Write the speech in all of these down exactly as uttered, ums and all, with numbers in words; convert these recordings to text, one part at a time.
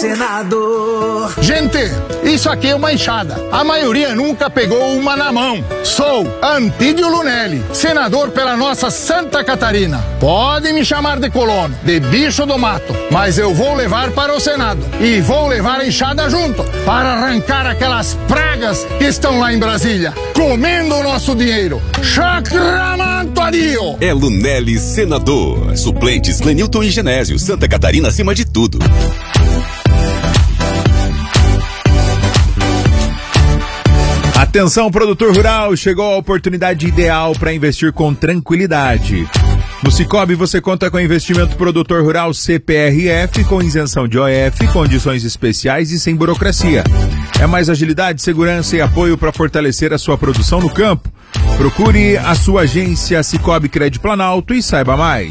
senador. Gente, isso aqui é uma enxada. A maioria nunca pegou uma na mão. Sou Antídio Lunelli, senador pela nossa Santa Catarina. Pode me chamar de colono, de bicho do mato, mas eu vou levar para o Senado. E vou levar a enxada junto, para arrancar aquelas pragas que estão lá em Brasília, comendo o nosso dinheiro. Chacramanto adio! É Lunelli, senador. Suplentes Clenilton e Genésio. Santa Catarina acima de tudo. Atenção, produtor rural, chegou a oportunidade ideal para investir com tranquilidade. No Cicobi você conta com investimento produtor rural C P R F, com isenção de O F, condições especiais e sem burocracia. É mais agilidade, segurança e apoio para fortalecer a sua produção no campo. Procure a sua agência Cicobi Crédito Planalto e saiba mais.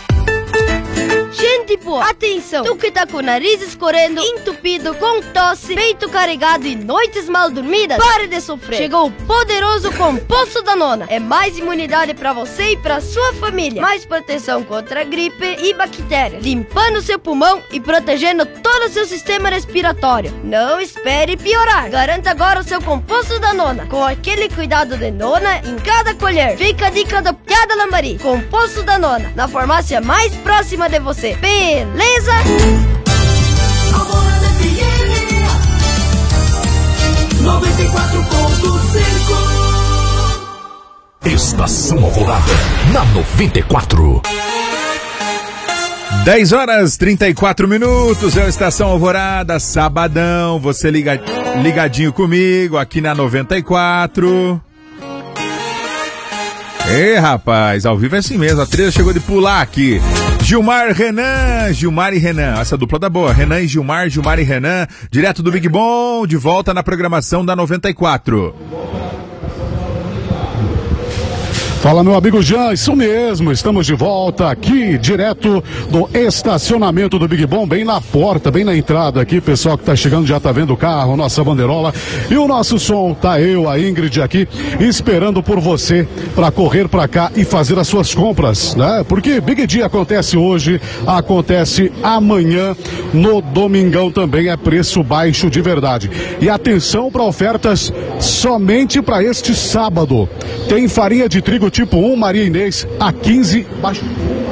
Tipo, atenção, tu que tá com o nariz escorrendo, entupido, com tosse, peito carregado e noites mal dormidas, pare de sofrer. Chegou o poderoso Composto Danona. É mais imunidade pra você e pra sua família. Mais proteção contra gripe e bactérias, limpando seu pulmão e protegendo todo o seu sistema respiratório. Não espere piorar. Garanta agora o seu Composto Danona, com aquele cuidado de nona em cada colher. Fica a dica do Piada Lambari. Composto Danona, na farmácia mais próxima de você. Beleza? Alvorada F M noventa e quatro ponto cinco. Estação Alvorada na noventa e quatro. dez horas e trinta e quatro minutos, é a Estação Alvorada, sabadão, você liga, ligadinho comigo aqui na noventa e quatro. Ei, rapaz, ao vivo é assim mesmo, a trilha chegou de pular aqui. Gilmar, Renan, Gilmar e Renan, essa dupla da boa, Renan e Gilmar, Gilmar e Renan, direto do Big Bom, de volta na programação da noventa e quatro. Fala, meu amigo Jean, isso mesmo, estamos de volta aqui, direto do estacionamento do Big Bom, bem na porta, bem na entrada aqui, pessoal que tá chegando já tá vendo o carro, nossa bandeirola, e o nosso som, tá eu, a Ingrid aqui, esperando por você para correr para cá e fazer as suas compras, né? Porque Big Dia acontece hoje, acontece amanhã, no domingão também é preço baixo de verdade. E atenção para ofertas somente para este sábado. Tem farinha de trigo tipo um, Maria Inês, a quinze, baixo,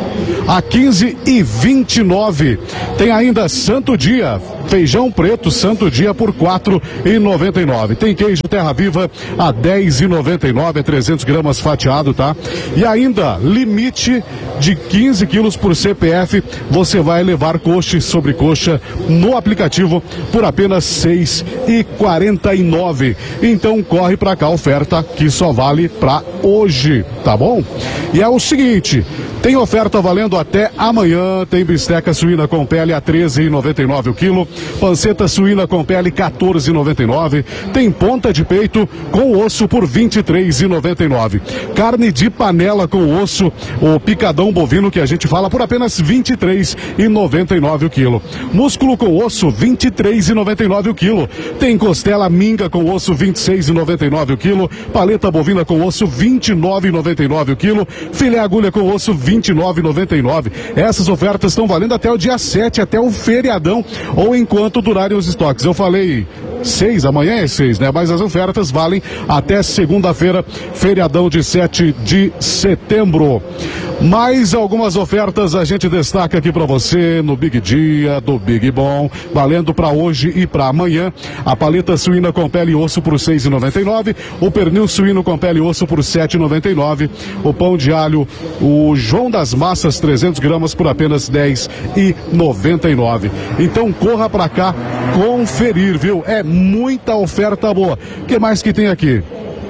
a quinze e vinte e nove. Tem ainda Santo Dia, feijão preto Santo Dia por quatro e noventa e nove. Tem queijo Terra Viva a dez e noventa e nove, é trezentos gramas fatiado, tá? E ainda limite de quinze quilos por C P F, você vai levar coxa e sobrecoxa no aplicativo por apenas seis e quarenta e nove. Então corre pra cá, oferta que só vale pra hoje, tá bom? E é o seguinte, tem oferta valendo até amanhã, tem bisteca suína com pele a treze e noventa e nove o quilo, panceta suína com pele quatorze e noventa e nove, tem ponta de peito com osso por vinte e três e noventa e nove, carne de panela com osso, o picadão bovino que a gente fala por apenas vinte e três e noventa e nove o quilo, músculo com osso vinte e três e noventa e nove o quilo, tem costela minga com osso vinte e seis e noventa e nove o quilo, paleta bovina com osso vinte e nove e noventa e nove o quilo, filé agulha com osso vinte e nove e noventa e nove. Essas ofertas estão valendo até o dia sete, até o feriadão, ou enquanto durarem os estoques. Eu falei seis, amanhã é seis, né? Mas as ofertas valem até segunda-feira, feriadão de sete de setembro. Mais algumas ofertas a gente destaca aqui para você no Big Dia do Big Bom, valendo para hoje e para amanhã. A paleta suína com pele e osso por seis e noventa e nove, o pernil suíno com pele e osso por sete e noventa e nove, o pão de alho, o João das Massas trezentos gramas por apenas dez e noventa e nove. Então corra para cá conferir, viu? É muita oferta boa. O que mais que tem aqui?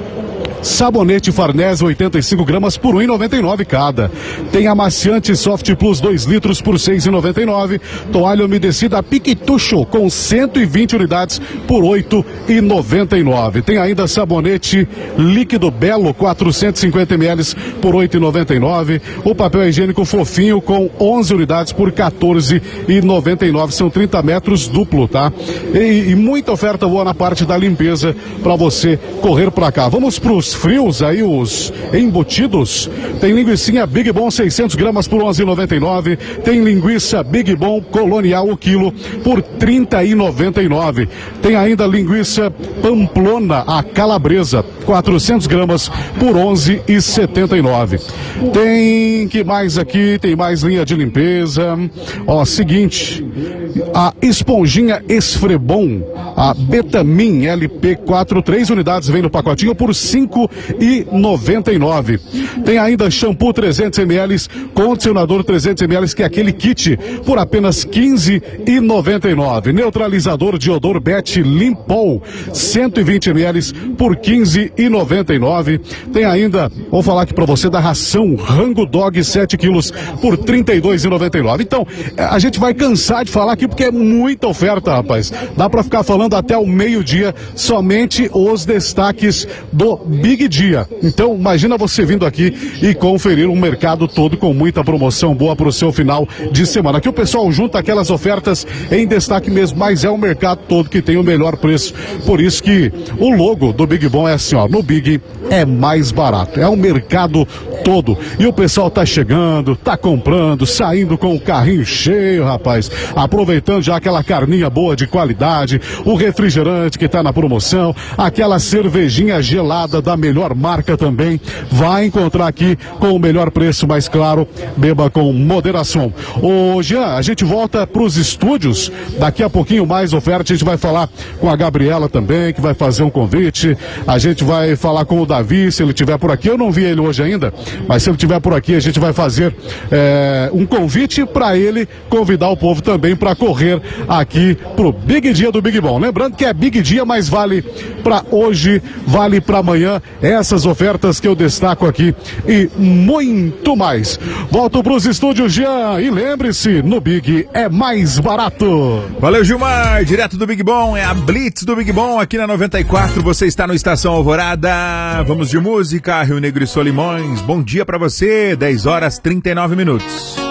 Sabonete Farnese oitenta e cinco gramas por um e noventa e nove cada. Tem amaciante Soft Plus dois litros por seis e noventa e nove. Toalha umedecida Piquetucho com cento e vinte unidades por oito e noventa e nove. Tem ainda sabonete líquido Belo quatrocentos e cinquenta mililitros por oito e noventa e nove. O papel higiênico fofinho com onze unidades por quatorze e noventa e nove. São trinta metros duplo, tá? E, e muita oferta boa na parte da limpeza para você correr para cá. Vamos para os os frios aí, os embutidos. Tem linguicinha Big Bom seiscentos gramas por onze reais e noventa e nove centavos. Tem linguiça Big Bom Colonial o quilo por trinta e noventa e nove centavos. Tem ainda linguiça Pamplona, a calabresa, quatrocentos gramas por onze reais e setenta e nove centavos. Tem que mais aqui? Tem mais linha de limpeza. Ó, seguinte, a esponjinha Esfrebon, a Betamin L P quatro, três unidades vem no pacotinho por cinco reais e noventa e nove centavos. Tem ainda shampoo trezentos mililitros, condicionador trezentos mililitros, que é aquele kit, por apenas quinze reais e noventa e nove centavos. Neutralizador de odor Bet Limpol, cento e vinte mililitros por quinze reais e noventa e nove centavos. Tem ainda, vou falar aqui pra você da ração Rango Dog sete quilos por trinta e dois reais e noventa e nove centavos. Então, a gente vai cansar de falar aqui porque é muita oferta, rapaz. Dá pra ficar falando até o meio-dia, somente os destaques do Big Dia. Então, imagina você vindo aqui e conferir um mercado todo com muita promoção boa pro seu final de semana. Aqui o pessoal junta aquelas ofertas em destaque mesmo, mas é o mercado todo que tem o melhor preço. Por isso que o logo do Big Bom é assim, ó, no Big é mais barato. É o mercado todo. E o pessoal tá chegando, tá comprando, saindo com o carrinho cheio, rapaz. Aproveitando já aquela carninha boa de qualidade, o refrigerante que tá na promoção, aquela cervejinha gelada da melhor marca também. Vai encontrar aqui com o melhor preço, mas claro, beba com moderação. Ô Jean, a gente volta pros estúdios. Daqui a pouquinho mais oferta. A gente vai falar com a Gabriela também, que vai fazer um convite. A gente vai falar com o Davi, se ele estiver por aqui. Eu não vi ele hoje ainda, mas se ele estiver por aqui, a gente vai fazer é, um convite para ele convidar o povo também para correr aqui pro Big Dia do Big Bom. Lembrando que é Big Dia, mas vale para hoje, vale para amanhã. Essas ofertas que eu destaco aqui e muito mais. Volto pros estúdios, Jean, e lembre-se, no Big é mais barato. Valeu, Gilmar, direto do Big Bom, é a Blitz do Big Bom aqui na noventa e quatro. Você está no Estação Alvorada. Vamos de música, Rio Negro e Solimões. Bom dia pra você, dez horas e trinta e nove minutos.